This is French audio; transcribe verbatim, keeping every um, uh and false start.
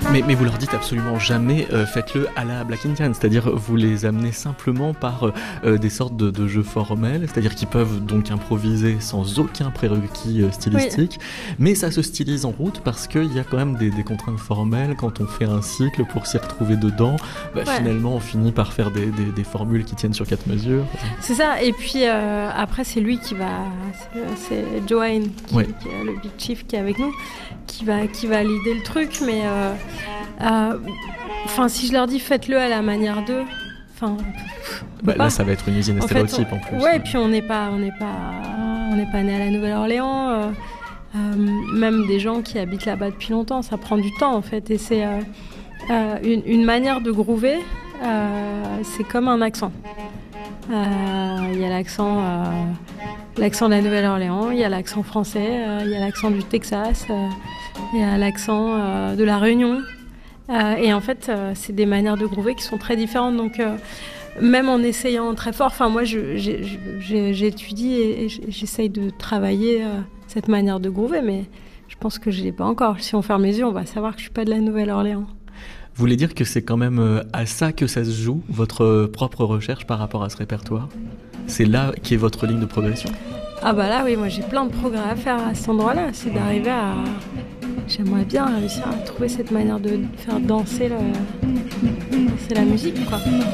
Mais, mais vous leur dites absolument jamais euh, faites-le à la Black Indian, c'est-à-dire vous les amenez simplement par euh, des sortes de, de jeux formels, c'est-à-dire qu'ils peuvent donc improviser sans aucun prérequis euh, stylistique, oui. Mais ça se stylise en route parce qu'il y a quand même des, des contraintes formelles. Quand on fait un cycle pour s'y retrouver dedans, bah, ouais. Finalement on finit par faire des, des, des formules qui tiennent sur quatre mesures. C'est ça, et puis euh, après c'est lui qui va, c'est, c'est Joanne, qui, oui. qui est le Big Chief qui est avec nous, qui va, qui va leader le truc, mais euh, enfin euh, si je leur dis faites-le à la manière d'eux, enfin bah, là ça va être une usine à stéréotypes en, en plus. Ouais, ouais. Et puis on n'est pas on n'est pas on n'est pas né à la Nouvelle-Orléans, euh, euh, même des gens qui habitent là-bas depuis longtemps, ça prend du temps en fait, et c'est euh, euh, une, une manière de groover, euh, c'est comme un accent. Il euh, y a l'accent euh, l'accent de la Nouvelle-Orléans, il y a l'accent français, il euh, y a l'accent du Texas, il euh, y a l'accent euh, de la Réunion. Euh, et en fait, euh, c'est des manières de groover qui sont très différentes. Donc, euh, même en essayant très fort, enfin moi, je, j'ai, j'ai, j'étudie et, et j'essaye de travailler euh, cette manière de groover, mais je pense que je l'ai pas encore. Si on ferme les yeux, on va savoir que je suis pas de la Nouvelle-Orléans. Vous voulez dire que c'est quand même à ça que ça se joue, votre propre recherche par rapport à ce répertoire ? C'est là qui est votre ligne de progression ? Ah bah là, oui, moi j'ai plein de progrès à faire à cet endroit-là. C'est d'arriver à... J'aimerais bien réussir à trouver cette manière de faire danser, le... danser la musique, quoi.